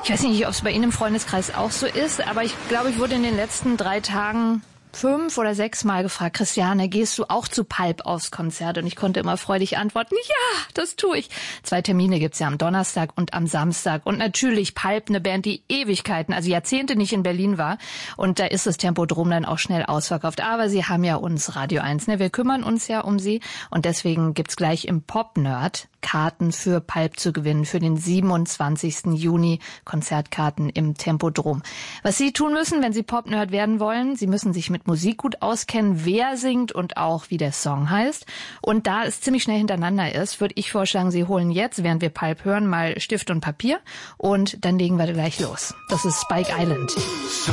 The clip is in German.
Ich weiß nicht, ob es bei Ihnen im Freundeskreis auch so ist, aber ich glaube, ich wurde in den letzten 3 Tagen 5 oder 6 Mal gefragt, Christiane, gehst du auch zu Pulp aufs Konzert? Und ich konnte immer freudig antworten, ja, das tue ich. 2 Termine gibt's ja am Donnerstag und am Samstag. Und natürlich Pulp, eine Band, die Ewigkeiten, also Jahrzehnte nicht in Berlin war. Und da ist das Tempodrom dann auch schnell ausverkauft. Aber sie haben ja uns Radio 1, ne? Wir kümmern uns ja um sie. Und deswegen gibt's gleich im Pop-Nerd Karten für Pulp zu gewinnen für den 27. Juni, Konzertkarten im Tempodrom. Was Sie tun müssen, wenn Sie Pop-Nerd werden wollen, Sie müssen sich mit Musik gut auskennen, wer singt und auch wie der Song heißt. Und da es ziemlich schnell hintereinander ist, würde ich vorschlagen, Sie holen jetzt, während wir Pulp hören, mal Stift und Papier und dann legen wir gleich los. Das ist Spike Island.